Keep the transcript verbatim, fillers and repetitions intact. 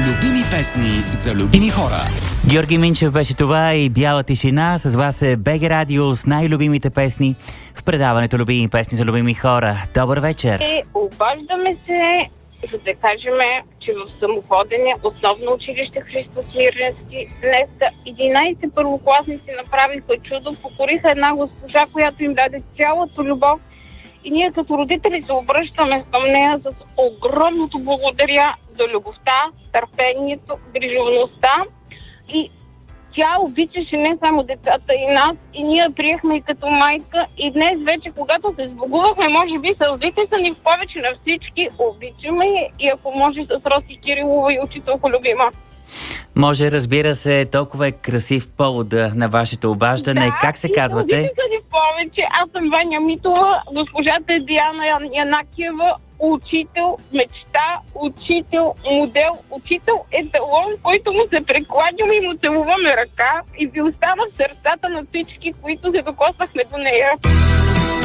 Любими песни за любими хора. Георги Минчев беше това и Бяла тишина. С вас е БГ Радио с най-любимите песни в предаването Любими песни за любими хора. Добър вечер! И обаждаме се, за да кажем, че в Самоводене, основно училище Христос Мирненски, днес единайсет първокласници направиха чудо, покориха една госпожа, която им даде цялата любов. И ние като родители се обръщаме към нея с огромното благодаря за любовта, търпението, грижовността. И тя обичаше не само децата и нас, и ние приехме и като майка. И днес вече, когато се сбогувахме, може би сълзите са ни в повече на всички. Обичаме я и ако може с Роси Кирилова и учителка любима. Може, разбира се, толкова е красив повод на вашето обаждане. Да, как се казвате? Да, и в повече. Аз съм Ваня Митова, госпожата е Диана Янакиева, учител, мечта, учител, модел, учител, еталон, който му се прекладим и му целуваме ръка и ви остава в сърцата на всички, които се докоснахме до нея.